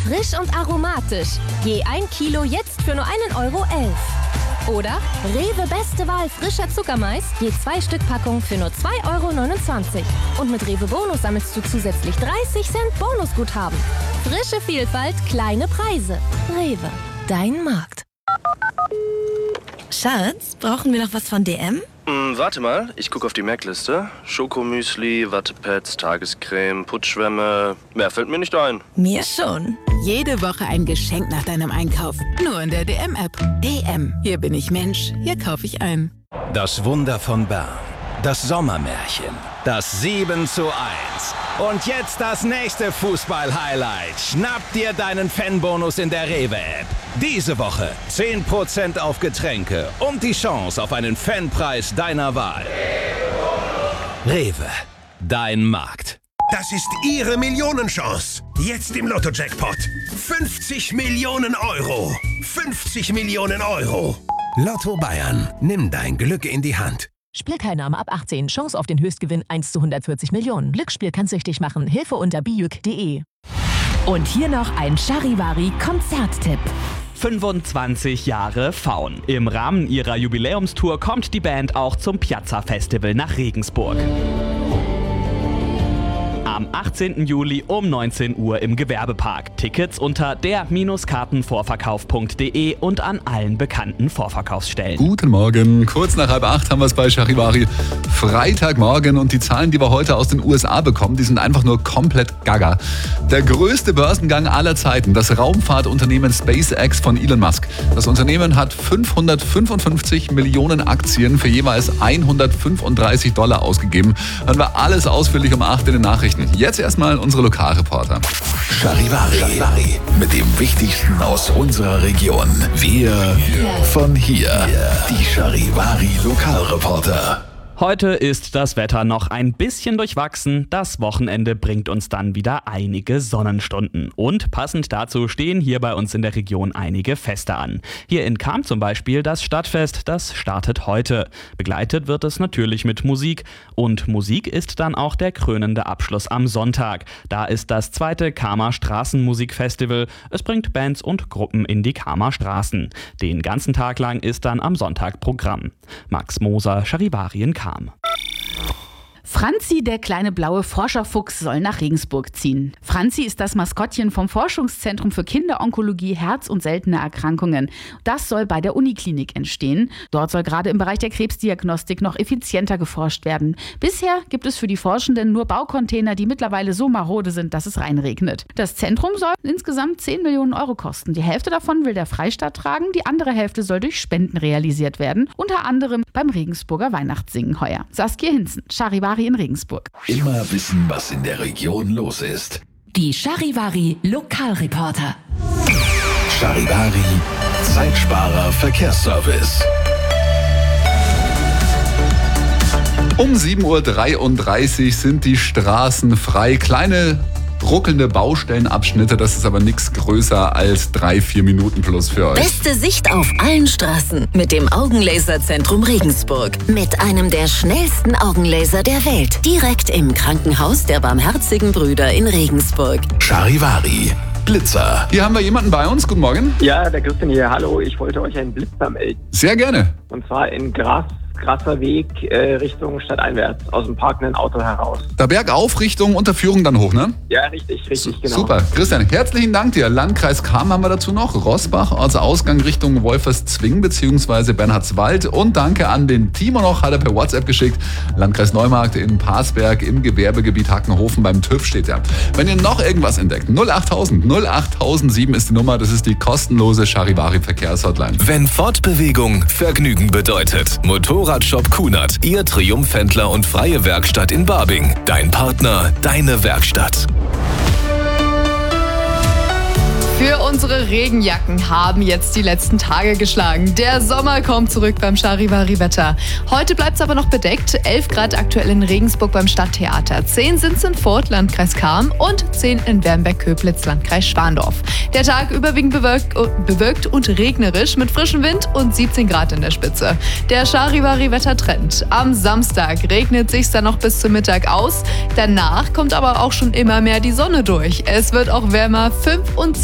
Frisch und aromatisch. Je 1 Kilo jetzt für nur 1,11 € Oder Rewe Beste Wahl frischer Zuckermais. Je 2 Stück Packung für nur 2,29 € Und mit Rewe Bonus sammelst du zusätzlich 30 Cent Bonusguthaben. Frische Vielfalt, kleine Preise. Rewe, dein Markt. Schatz, brauchen wir noch was von DM? Warte mal, ich gucke auf die Merkliste. Schokomüsli, Wattepads, Tagescreme, Putzschwämme. Mehr fällt mir nicht ein. Mir schon. Jede Woche ein Geschenk nach deinem Einkauf. Nur in der DM-App. DM. Hier bin ich Mensch. Hier kaufe ich ein. Das Wunder von Bern. Das Sommermärchen. Das 7:1. Und jetzt das nächste Fußball-Highlight. Schnapp dir deinen Fanbonus in der Rewe-App. Diese Woche 10% auf Getränke und die Chance auf einen Fanpreis deiner Wahl. Rewe, dein Markt. Das ist Ihre Millionenchance. Jetzt im Lotto-Jackpot. 50 Millionen Euro. 50 Millionen Euro. Lotto Bayern. Nimm dein Glück in die Hand. Spielteilnahme ab 18. Chance auf den Höchstgewinn 1 zu 140 Millionen. Glücksspiel kann süchtig machen. Hilfe unter bijuk.de. Und hier noch ein Charivari-Konzerttipp. 25 Jahre Faun. Im Rahmen ihrer Jubiläumstour kommt die Band auch zum Piazza Festival nach Regensburg. Am 18. Juli um 19 Uhr im Gewerbepark. Tickets unter der-kartenvorverkauf.de und an allen bekannten Vorverkaufsstellen. Guten Morgen, kurz nach 7:30 haben wir es bei Charivari. Freitagmorgen und die Zahlen, die wir heute aus den USA bekommen, die sind einfach nur komplett gaga. Der größte Börsengang aller Zeiten, das Raumfahrtunternehmen SpaceX von Elon Musk. Das Unternehmen hat 555 Millionen Aktien für jeweils $135 ausgegeben. Hören wir alles ausführlich um 8 in den Nachrichten. Jetzt erstmal unsere Lokalreporter. Charivari. Mit dem Wichtigsten aus unserer Region. Wir von hier. Die Charivari Lokalreporter. Heute ist das Wetter noch ein bisschen durchwachsen. Das Wochenende bringt uns dann wieder einige Sonnenstunden. Und passend dazu stehen hier bei uns in der Region einige Feste an. Hier in Cham zum Beispiel das Stadtfest, das startet heute. Begleitet wird es natürlich mit Musik. Und Musik ist dann auch der krönende Abschluss am Sonntag. Da ist das 2. Chamer Straßenmusikfestival. Es bringt Bands und Gruppen in die Chamer Straßen. Den ganzen Tag lang ist dann am Sonntag Programm. Max Moser, Charivari in Cham. Franzi, der kleine blaue Forscherfuchs, soll nach Regensburg ziehen. Franzi ist das Maskottchen vom Forschungszentrum für Kinderonkologie, Herz- und seltene Erkrankungen. Das soll bei der Uniklinik entstehen. Dort soll gerade im Bereich der Krebsdiagnostik noch effizienter geforscht werden. Bisher gibt es für die Forschenden nur Baucontainer, die mittlerweile so marode sind, dass es reinregnet. Das Zentrum soll insgesamt 10 Millionen Euro kosten. Die Hälfte davon will der Freistaat tragen, die andere Hälfte soll durch Spenden realisiert werden. Unter anderem beim Regensburger Weihnachtssingen heuer. Saskia Hinzen, Charivari in Regensburg. Immer wissen, was in der Region los ist. Die Charivari Lokalreporter. Charivari Zeitsparer Verkehrsservice. Um 7:33 Uhr sind die Straßen frei. Kleine ruckelnde Baustellenabschnitte, das ist aber nichts größer als 3-4 Minuten plus für euch. Beste Sicht auf allen Straßen mit dem Augenlaserzentrum Regensburg. Mit einem der schnellsten Augenlaser der Welt. Direkt im Krankenhaus der Barmherzigen Brüder in Regensburg. Charivari Blitzer. Hier haben wir jemanden bei uns. Guten Morgen. Ja, der Christian hier. Hallo, ich wollte euch einen Blitzer melden. Sehr gerne. Und zwar in Grasser Weg Richtung stadteinwärts, aus dem parkenden Auto heraus. Da bergauf Richtung Unterführung dann hoch, ne? Ja, richtig, genau. Super. Christian, herzlichen Dank dir. Landkreis Cham haben wir dazu noch. Rossbach, also Ausgang Richtung Wolferszwing bzw. Bernhardswald. Und danke an den Timo noch, hat er per WhatsApp geschickt. Landkreis Neumarkt in Parsberg im Gewerbegebiet Hackenhofen beim TÜV steht ja. Wenn ihr noch irgendwas entdeckt, 08007 ist die Nummer. Das ist die kostenlose Charivari Verkehrshotline. Wenn Fortbewegung Vergnügen bedeutet. Motorradshop Kunert, Ihr Triumphhändler und freie Werkstatt in Barbing. Dein Partner, deine Werkstatt. Für unsere Regenjacken haben jetzt die letzten Tage geschlagen. Der Sommer kommt zurück beim Charivari-Wetter. Heute bleibt es aber noch bedeckt. 11 Grad aktuell in Regensburg beim Stadttheater. 10 sind es in Furth, Landkreis Cham und 10 in Wernberg-Köblitz, Landkreis Schwandorf. Der Tag überwiegend bewölkt und regnerisch mit frischem Wind und 17 Grad in der Spitze. Der Charivari-Wettertrend. Am Samstag regnet sich's dann noch bis zum Mittag aus. Danach kommt aber auch schon immer mehr die Sonne durch. Es wird auch wärmer, 25